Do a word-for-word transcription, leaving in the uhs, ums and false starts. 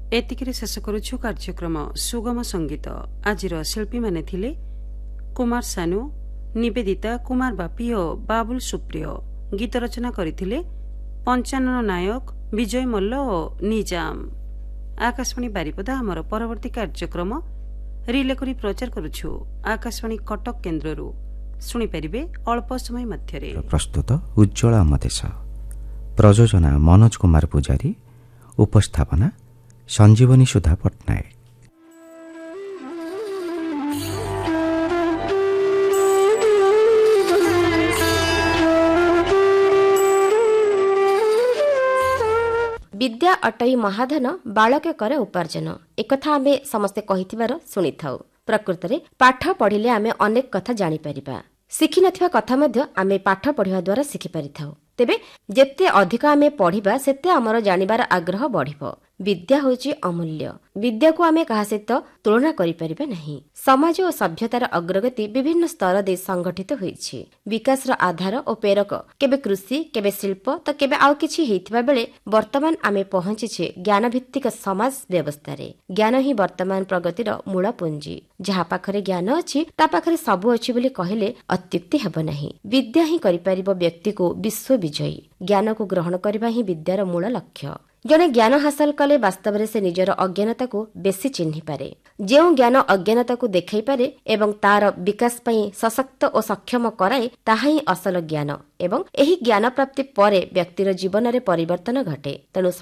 ଏତିକିରେ ଶେଷ କରୁଛୁ କାର୍ଯ୍ୟକ୍ରମ ସୁଗମ ସଙ୍ଗୀତ। ଆଜିର ଶିଳ୍ପୀମାନେ ଥିଲେ କୁମାର ସାନୁ, ନିବେଦିତା, କୁମାର ବାପି ଓ ବାବୁଲ ସୁପ୍ରିୟ। ଗୀତ ରଚନା କରିଥିଲେ ପଞ୍ଚାନନ ନାୟକ, ବିଜୟ ମଲ୍ଲ ଓ ନିଜାମ। ଆକାଶବାଣୀ ବାରିପଦା ଆମର ପରବର୍ତ୍ତୀ କାର୍ଯ୍ୟକ୍ରମ ରିଲେ କରି ପ୍ରଚାର କରୁଛୁ ଆକାଶବାଣୀ କଟକ କେନ୍ଦ୍ରରୁ। ଶୁଣିପାରିବେ ଅଳ୍ପ ସମୟ ମଧ୍ୟରେ। ପ୍ରସ୍ତୁତ ଉଜ୍ଜଳ ଅମଦେଶ, ପ୍ରଯୋଜନା ମନୋଜ କୁମାର ପୂଜାରୀ, ଉପସ୍ଥାପନା ସଞ୍ଜୀବନୀ ସୁଧା ପଟ୍ଟନାୟକ। ବିଦ୍ୟା ଅଟଇ ମହାଧନ, ବାଳକେ କରେ ଉପାର୍ଜନ। ଏକଥା ଆମେ ସମସ୍ତେ କହିଥିବାର ଶୁଣିଥାଉ। ପ୍ରକୃତରେ ପାଠ ପଢ଼ିଲେ ଆମେ ଅନେକ କଥା ଜାଣିପାରିବା। ଶିଖିନଥିବା କଥା ମଧ୍ୟ ଆମେ ପାଠ ପଢ଼ିବା ଦ୍ୱାରା ଶିଖିପାରିଥାଉ। ତେବେ ଯେତେ ଅଧିକ ଆମେ ପଢ଼ିବା ସେତେ ଆମର ଜାଣିବାର ଆଗ୍ରହ ବଢ଼ିବ। ବିଦ୍ୟା ହେଉଛି ଅମୂଲ୍ୟ। ବିଦ୍ୟାକୁ ଆମେ କାହା ସହିତ ତୁଳନା କରିପାରିବା ନାହିଁ। ସମାଜ ଓ ସଭ୍ୟତାର ଅଗ୍ରଗତି ବିଭିନ୍ନ ସ୍ତର ଦେଇ ସଂଗଠିତ ହୋଇଛି। ବିକାଶର ଆଧାର ଓ ପ୍ରେରକ କେବେ କୃଷି, କେବେ ଶିଳ୍ପ ତ କେବେ ଆଉ କିଛି ହେଇଥିବା ବେଳେ ବର୍ତ୍ତମାନ ଆମେ ପହଞ୍ଚିଛେ ଜ୍ଞାନଭିତ୍ତିକ ସମାଜ ବ୍ୟବସ୍ଥାରେ। ଜ୍ଞାନ ହିଁ ବର୍ତ୍ତମାନ ପ୍ରଗତିର ମୂଳ ପୁଞ୍ଜି। ଯାହା ପାଖରେ ଜ୍ଞାନ ଅଛି ତା ପାଖରେ ସବୁ ଅଛି ବୋଲି କହିଲେ ଅତ୍ୟୁକ୍ତି ହେବ ନାହିଁ। ବିଦ୍ୟା ହିଁ କରିପାରିବ ବ୍ୟକ୍ତିକୁ ବିଶ୍ୱ ବିଜୟୀ। ଜ୍ଞାନକୁ ଗ୍ରହଣ କରିବା ହିଁ ବିଦ୍ୟାର ମୂଳ ଲକ୍ଷ୍ୟ। ଜଣେ ଜ୍ଞାନ ହାସଲ କଲେ ବାସ୍ତବରେ ସେ ନିଜର ଅଜ୍ଞାନତାକୁ ବେଶୀ ଚିହ୍ନିପାରେ। ଯେଉଁ ଜ୍ଞାନ ଅଜ୍ଞାନତାକୁ ଦେଖାଇପାରେ ଏବଂ ତାର ବିକାଶ ପାଇଁ ସଶକ୍ତ ଓ ସକ୍ଷମ କରାଏ, ତାହା ହିଁ ଅସଲ ଜ୍ଞାନ ଏବଂ ଏହି ଜ୍ଞାନ ପ୍ରାପ୍ତି ପରେ ବ୍ୟକ୍ତିର ଜୀବନରେ ପରିବର୍ତ୍ତନ ଘଟେ। ତେଣୁ